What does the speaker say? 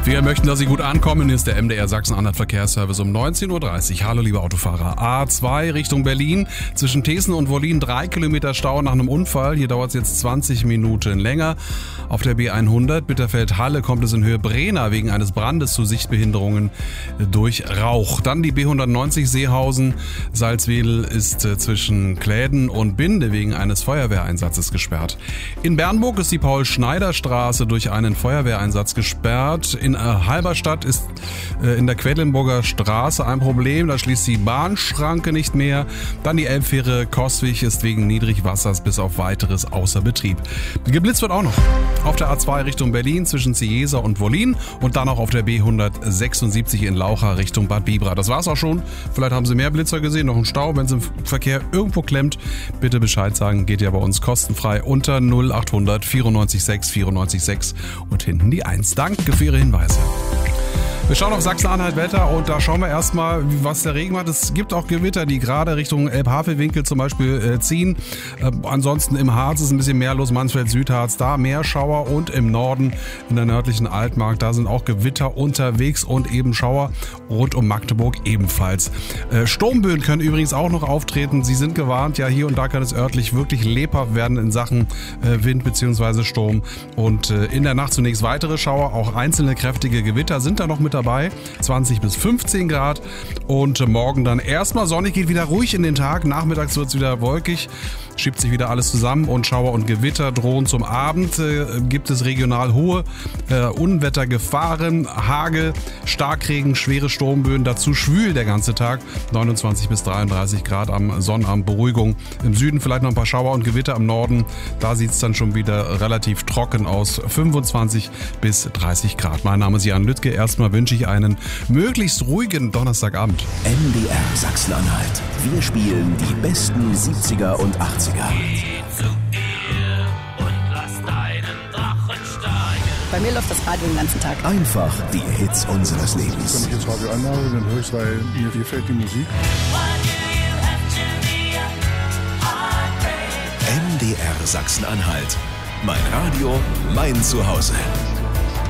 Wir möchten, dass Sie gut ankommen. Hier ist der MDR Sachsen-Anhalt Verkehrsservice um 19.30 Uhr. Hallo, liebe Autofahrer. A2 Richtung Berlin. Zwischen Thesen und Wollin 3 Kilometer Stau nach einem Unfall. Hier dauert es jetzt 20 Minuten länger. Auf der B100 Bitterfeld-Halle kommt es in Höhe Brena wegen eines Brandes zu Sichtbehinderungen durch Rauch. Dann die B190 Seehausen. Salzwedel ist zwischen Kläden und Binde wegen eines Feuerwehreinsatzes gesperrt. In Bernburg ist die Paul-Schneider-Straße durch einen Feuerwehreinsatz gesperrt. In Halberstadt ist in der Quedlinburger Straße ein Problem, da schließt die Bahnschranke nicht mehr. Dann die Elbfähre Coswig ist wegen Niedrigwassers bis auf weiteres außer Betrieb. Geblitzt wird auch noch auf der A2 Richtung Berlin zwischen Cieza und Wollin und dann auch auf der B176 in Laucha Richtung Bad Bibra. Das war's auch schon. Vielleicht haben Sie mehr Blitzer gesehen, noch einen Stau. Wenn es im Verkehr irgendwo klemmt, bitte Bescheid sagen. Geht ja bei uns kostenfrei unter 0800 94 6 94 6 und hinten die 1. Danke für Ihre Hinweise. Wir schauen auf Sachsen-Anhalt Wetter und da schauen wir erstmal, was der Regen macht. Es gibt auch Gewitter, die gerade Richtung Elb-Havel-Winkel zum Beispiel ziehen. Ansonsten im Harz ist ein bisschen mehr los, Mansfeld-Südharz, da mehr Schauer und im Norden in der nördlichen Altmark, da sind auch Gewitter unterwegs und eben Schauer rund um Magdeburg ebenfalls. Sturmböen können übrigens auch noch auftreten. Sie sind gewarnt, ja hier und da kann es örtlich wirklich lebhaft werden in Sachen Wind bzw. Sturm. Und in der Nacht zunächst weitere Schauer, auch einzelne kräftige Gewitter sind da noch mit dabei, 20 bis 15 Grad und morgen dann erstmal sonnig, geht wieder ruhig in den Tag, nachmittags wird es wieder wolkig, schiebt sich wieder alles zusammen und Schauer und Gewitter drohen zum Abend, gibt es regional hohe Unwettergefahren, Hagel, Starkregen, schwere Sturmböen, dazu schwül der ganze Tag, 29 bis 33 Grad am Sonnabend, Beruhigung im Süden, vielleicht noch ein paar Schauer und Gewitter am Norden, da sieht es dann schon wieder relativ trocken aus, 25 bis 30 Grad. Mein Name ist Jan Lüttke, erstmal wünsche ich einen möglichst ruhigen Donnerstagabend. MDR Sachsen-Anhalt. Wir spielen die besten 70er und 80er. Bei mir läuft das Radio den ganzen Tag. Einfach die Hits unseres Lebens. Wenn ich jetzt Radio anmache, dann höre ich, weil mir gefällt die Musik. MDR Sachsen-Anhalt. Mein Radio, mein Zuhause.